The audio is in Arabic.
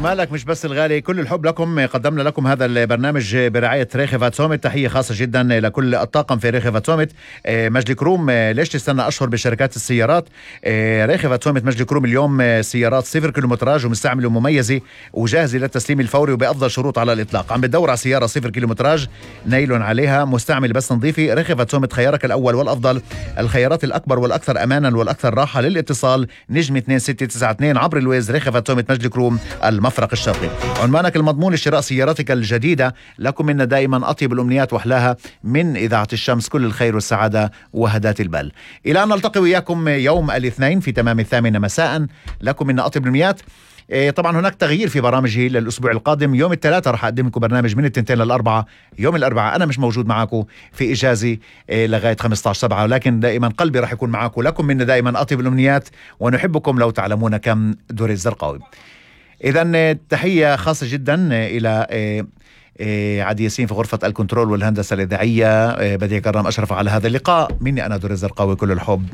مالك مش بس الغالي، كل الحب لكم. قدمنا لكم هذا البرنامج برعاية ريخي فاتسومت. تحية خاصة جدا لكل الطاقم في ريخي فاتسومت. مجلي كروم، ليش تستنى أشهر بشركات السيارات؟ ريخي فاتسومت مجلي كروم اليوم سيارات 0 كيلومتراج ومستعملة ومميزة وجاهزة للتسليم الفوري وبأفضل شروط على الإطلاق. عم بتدور على سيارة 0 كيلومتراج نيلون عليها مستعمل بس نظيفة؟ ريخي فاتسومت خيارك الأول والأفضل. الخيارات الأكبر والأكثر أمانا والأكثر راحة. للاتصال نجم 2692 عبر الويز. ريخي فاتسومت مجلي كروم المفرق الشرقي. عنوانك المضمون لشراء سيارتك الجديدة. لكم منا دائما أطيب الأمنيات وأحلاها من إذاعة الشمس. كل الخير والسعادة وهداة البال. إلى أن نلتقي وياكم يوم الاثنين في تمام 8 مساء. لكم منا أطيب الأمنيات. طبعا هناك تغيير في برامجي للأسبوع القادم. يوم الثلاثاء رح أقدم لكم برنامج من 2 للأربعة. يوم الأربعاء أنا مش موجود معاكم في إجازة لغاية 15/7، ولكن دائما قلبي رح يكون معاكم. لكم منا دائما أطيب الأمنيات ونحبكم لو تعلمون كم دوري الزرقاوي. إذن تحية خاصة جدا إلى عدي ياسين في غرفة الكنترول والهندسة الإذاعية. بديع كرام أشرف على هذا اللقاء. مني أنا دوري الزرقاوي كل الحب